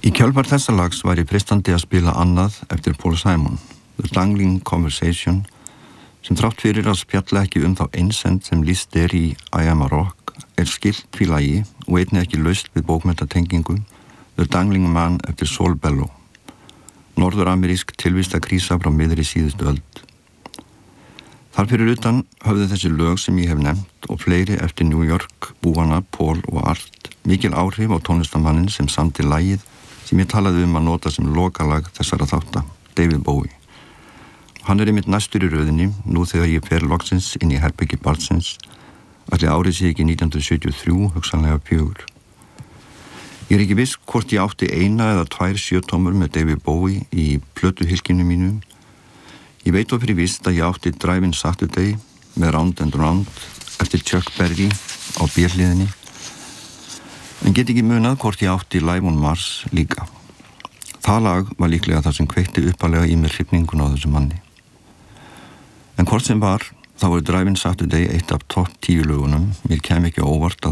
Í kjölfar þessa lags væri freistandi að spila annað eftir Paul Simon, The Dangling Conversation, sem þrátt fyrir að spjalla ekki þá einsend sem lýst í I Am a Rock, skilt því lagi og einnig ekki laust við bókmenntatengingu The Dangling Man eftir Saul Bellow, norður-amerísk tilvistakrísa frá miðri síðustu öld. Þar fyrir utan höfðu þessi lög sem ég hef nefnt og fleiri eftir New York búana Paul og Art mikil áhrif á tónlistarmannin sem samdi lagið sem ég talaði að nota sem lokalag þessara þátta, David Bowie. Hann einmitt næstur í röðinni nú þegar ég fer loksins inn í herbergi barnsins, ætli árið sé ekki 1973, hugsanlega 4. Ég ekki viss hvort ég átti eina eða 2 7-tómur með David Bowie í plötuhylkinu mínu. Ég veit fyrir víst að ég átti Driving Saturday með Round and Round eftir Chuck Berry á B-hliðinni, en get ekki munað hvort ég átti Live on Mars líka. Það lag var líklega það sem kveikti uppalega í mér hrifninguna á þessu manni. En hvort sem var, þá var Driving Saturday eitt af topp 10 lögunum. Mér kem ekki á óvart að